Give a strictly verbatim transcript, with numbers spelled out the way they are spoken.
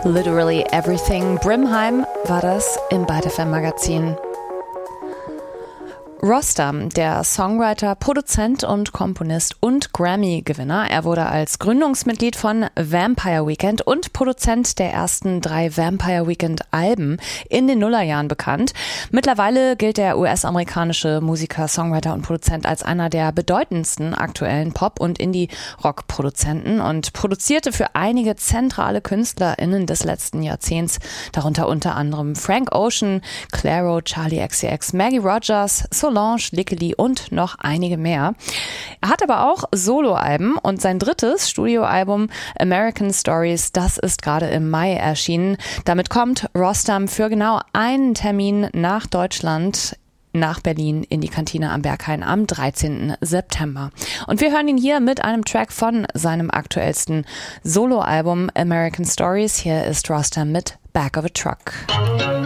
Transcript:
Literally Everything. Brimheim war das im Byte F M Magazin. Rostam, der Songwriter, Produzent und Komponist und Grammy-Gewinner. Er wurde als Gründungsmitglied von Vampire Weekend und Produzent der ersten drei Vampire Weekend-Alben in den Nullerjahren bekannt. Mittlerweile gilt der U S-amerikanische Musiker, Songwriter und Produzent als einer der bedeutendsten aktuellen Pop- und Indie-Rock-Produzenten und produzierte für einige zentrale KünstlerInnen des letzten Jahrzehnts, darunter unter anderem Frank Ocean, Clairo, Charli X C X, Maggie Rogers, Solange, Lickely und noch einige mehr. Er hat aber auch Soloalben und sein drittes Studioalbum American Stories, das ist gerade im Mai erschienen. Damit kommt Rostam für genau einen Termin nach Deutschland, nach Berlin in die Kantine am Berghain am dreizehnten September. Und wir hören ihn hier mit einem Track von seinem aktuellsten Soloalbum American Stories. Hier ist Rostam mit Back of a Truck.